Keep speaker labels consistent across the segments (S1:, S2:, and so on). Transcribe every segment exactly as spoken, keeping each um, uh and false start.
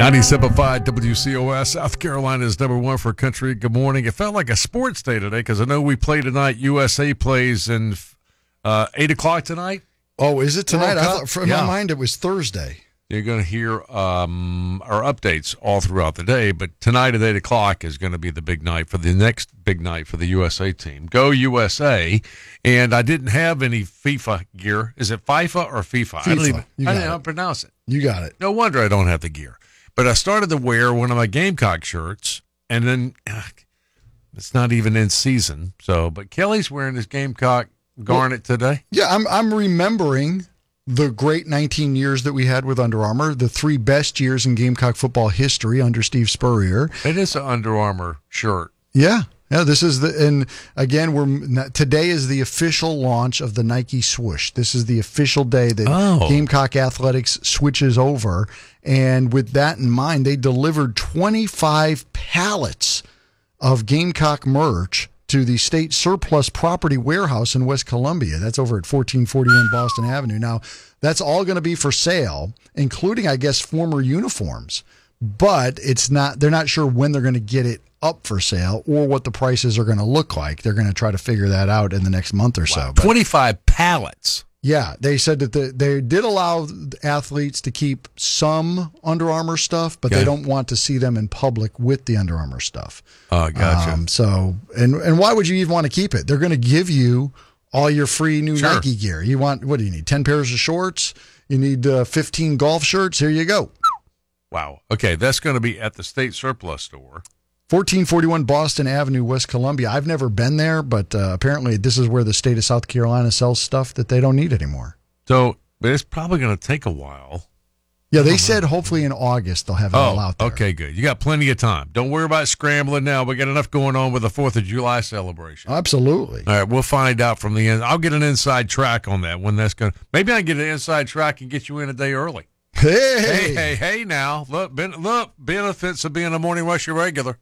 S1: ninety-seven point five W C O S, South Carolina is number one for country. Good morning. It felt like a sports day today because I know we play tonight. U S A plays in uh, eight o'clock tonight.
S2: Oh, is it tonight? I thought, from
S1: yeah.
S2: my mind, it was Thursday.
S1: You're going to hear um, our updates all throughout the day, but tonight at eight o'clock is going to be the big night for the next big night for the U S A team. Go U S A. And I didn't have any FIFA gear. Is it FIFA or FIFA?
S2: FIFA.
S1: I don't even
S2: You
S1: I
S2: got
S1: don't know how
S2: it.
S1: to pronounce it.
S2: You got it.
S1: No wonder I don't have the gear. But I started to wear one of my Gamecock shirts, and then uh, it's not even in season. So, but Kelly's wearing his Gamecock garnet well, today.
S2: Yeah, I'm I'm remembering the great nineteen years that we had with Under Armour, the three best years in Gamecock football history under Steve Spurrier.
S1: It is an Under Armour shirt.
S2: Yeah. Yeah, this is the, and again, we're today is the official launch of the Nike swoosh. This is the official day that
S1: Oh.
S2: Gamecock Athletics switches over. And with that in mind, they delivered twenty-five pallets of Gamecock merch to the State Surplus Property Warehouse in West Columbia. That's over at fourteen forty-one Boston Avenue. Now, that's all going to be for sale, including, I guess, former uniforms. But it's not. They're not sure when they're going to get it up for sale or what the prices are going to look like. They're going to try to figure that out in the next month or so. But,
S1: twenty-five pallets.
S2: yeah, they said that the, they did allow athletes to keep some Under Armour stuff, but
S1: Okay.
S2: they don't want to see them in public with the Under Armour stuff.
S1: Oh, gotcha.
S2: Um, so, and and why would you even want to keep it? They're going to give you all your free new
S1: Sure.
S2: Nike gear. You want, what do you need? ten pairs of shorts? You need uh, fifteen golf shirts? Here you go.
S1: Wow. Okay, that's going to be at the State Surplus store.
S2: fourteen forty-one Boston Avenue, West Columbia. I've never been there, but uh, apparently this is where the state of South Carolina sells stuff that they don't need anymore.
S1: So, but it's probably going to take a while.
S2: Yeah, they said hopefully in August they'll have it all
S1: Oh,
S2: out there.
S1: okay, good. You got plenty of time. Don't worry about scrambling now. We got enough going on with the fourth of July celebration.
S2: Absolutely.
S1: All right, we'll find out from the end. I'll get an inside track on that when that's going to. Maybe I can get an inside track and get you in a day early.
S2: Hey,
S1: Hey, hey, hey now. Look, ben, look, benefits of being a Morning Rush regular.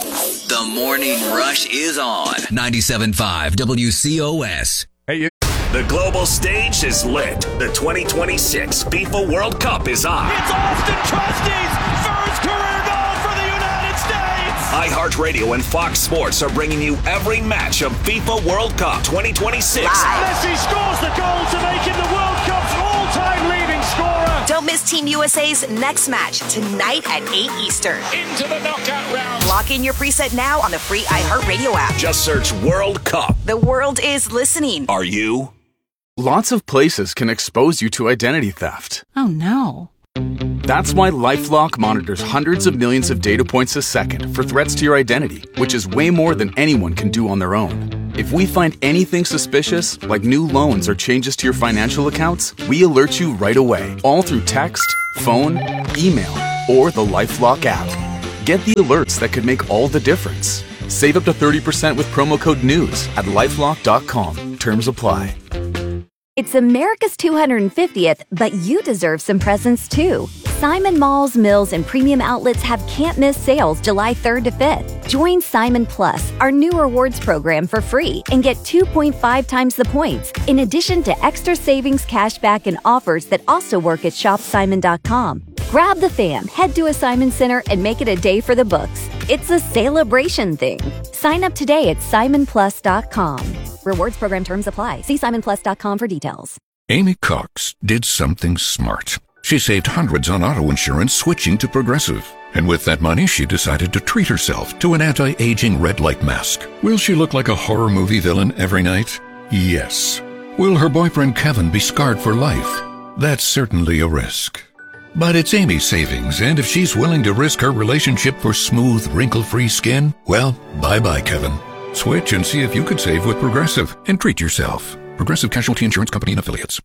S3: The Morning Rush is on ninety-seven point five W C O S.
S1: Hey, you.
S4: The global stage is lit. The twenty twenty-six FIFA World Cup is on.
S5: It's Austin Trusty's first career goal for the United States.
S4: iHeartRadio and Fox Sports are bringing you every match of FIFA World Cup twenty twenty-six.
S5: Messi scores the goal to make him the World Cup's all-time leading scorer.
S6: Don't miss Team U S A's next match tonight at eight Eastern.
S5: Into the knockout round.
S6: Lock in your preset now on the free iHeartRadio app.
S4: Just search World Cup.
S6: The world is listening.
S4: Are you?
S7: Lots of places can expose you to identity theft.
S8: Oh, no.
S7: That's why LifeLock monitors hundreds of millions of data points a second for threats to your identity, which is way more than anyone can do on their own. If we find anything suspicious, like new loans or changes to your financial accounts, we alert you right away, all through text, phone, email, or the LifeLock app. Get the alerts that could make all the difference. Save up to thirty percent with promo code NEWS at lifelock dot com. Terms apply.
S9: It's America's two hundred fiftieth, but you deserve some presents too. Simon Malls, Mills, and Premium Outlets have can't-miss sales July third to fifth. Join Simon Plus, our new rewards program, for free and get two point five times the points, in addition to extra savings, cashback, and offers that also work at shop simon dot com. Grab the fam, head to a Simon Center, and make it a day for the books. It's a celebration thing. Sign up today at simon plus dot com. Rewards program terms apply. See simon plus dot com for details.
S10: Amy Cox did something smart. She saved hundreds on auto insurance switching to Progressive. And with that money, she decided to treat herself to an anti-aging red light mask. Will she look like a horror movie villain every night? Yes. Will her boyfriend Kevin be scarred for life? That's certainly a risk. But it's Amy's savings, and if she's willing to risk her relationship for smooth, wrinkle-free skin, well, bye-bye, Kevin. Switch and see if you could save with Progressive and treat yourself. Progressive Casualty Insurance Company and Affiliates.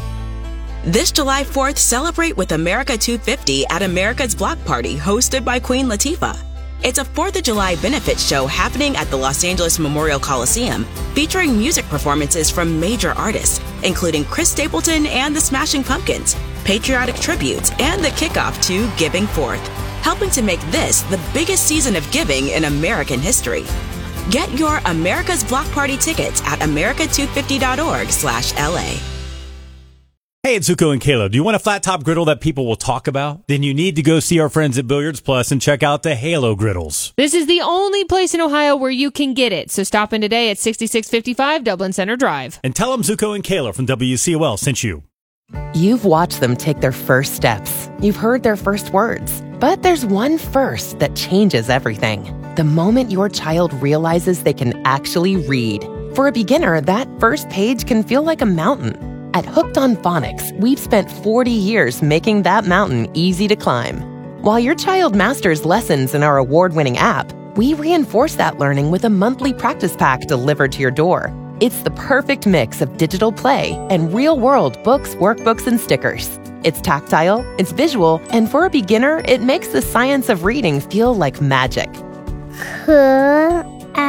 S11: This July fourth, celebrate with America two fifty at America's Block Party, hosted by Queen Latifah. It's a fourth of July benefit show happening at the Los Angeles Memorial Coliseum, featuring music performances from major artists, including Chris Stapleton and the Smashing Pumpkins, patriotic tributes, and the kickoff to Giving Forth, helping to make this the biggest season of giving in American history. Get your America's Block Party tickets at america two fifty dot org slash L A.
S8: Hey, it's Zuko and Kayla. Do you want a flat top griddle that people will talk about? Then you need to go see our friends at Billiards Plus and check out the Halo griddles.
S12: This is the only place in Ohio where you can get it, so stop in today at sixty-six fifty-five Dublin Center Drive.
S8: And tell them Zuko and Kayla from W C O L sent you.
S13: You've watched them take their first steps. You've heard their first words. But there's one first that changes everything. The moment your child realizes they can actually read. For a beginner, that first page can feel like a mountain. At Hooked on Phonics, we've spent forty years making that mountain easy to climb. While your child masters lessons in our award-winning app, we reinforce that learning with a monthly practice pack delivered to your door. It's the perfect mix of digital play and real-world books, workbooks, and stickers. It's tactile, it's visual, and for a beginner, it makes the science of reading feel like magic.
S14: Cat.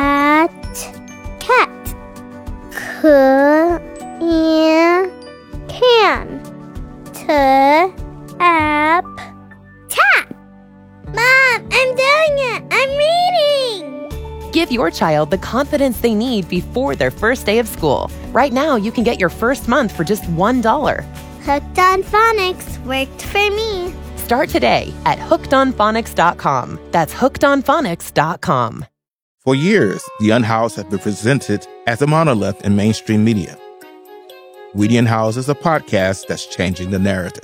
S14: Cat. Yeah. Can. T-app. Tap. Mom, I'm doing it. I'm reading.
S13: Give your child the confidence they need before their first day of school. Right now, you can get your first month for just one dollar.
S14: Hooked on Phonics worked for me.
S13: Start today at hooked on phonics dot com. That's hooked on phonics dot com.
S15: For years, The Unhoused has been presented as a monolith in mainstream media. We the Unhoused is a podcast that's changing the narrative.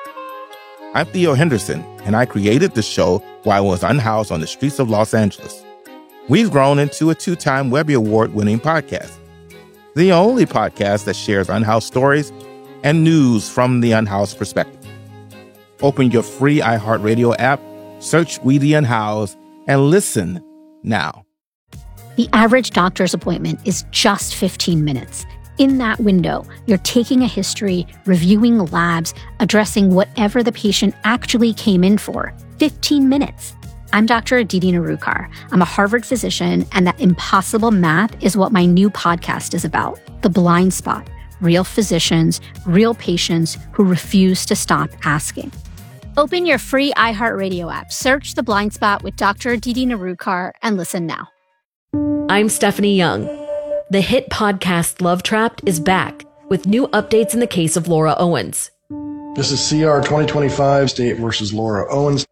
S15: I'm Theo Henderson, and I created the show while I was unhoused on the streets of Los Angeles. We've grown into a two-time Webby Award-winning podcast. The only podcast that shares unhoused stories and news from the unhoused perspective. Open your free iHeartRadio app, search We the Unhoused, and listen now.
S16: The average doctor's appointment is just fifteen minutes. In that window, you're taking a history, reviewing labs, addressing whatever the patient actually came in for. fifteen minutes. I'm Doctor Aditi Narukar. I'm a Harvard physician, and that impossible math is what my new podcast is about. The Blind Spot. Real physicians, real patients who refuse to stop asking. Open your free iHeartRadio app, search The Blind Spot with Doctor Aditi Narukar, and listen now.
S17: I'm Stephanie Young. The hit podcast Love Trapped is back with new updates in the case of Laura Owens.
S18: This is C R twenty twenty-five, State versus Laura Owens.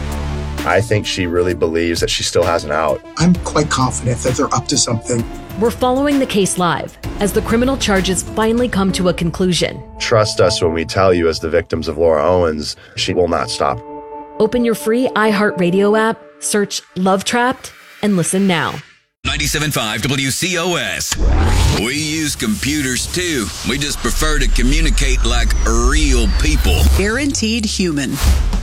S19: I think she really believes that she still has an out.
S20: I'm quite confident that they're up to something.
S17: We're following the case live as the criminal charges finally come to a conclusion.
S19: Trust us when we tell you, as the victims of Laura Owens, she will not stop.
S17: Open your free iHeartRadio app, search Love Trapped, and listen now.
S3: ninety-seven point five W C O S. We use computers too. We just prefer to communicate like real people.
S21: Guaranteed Human.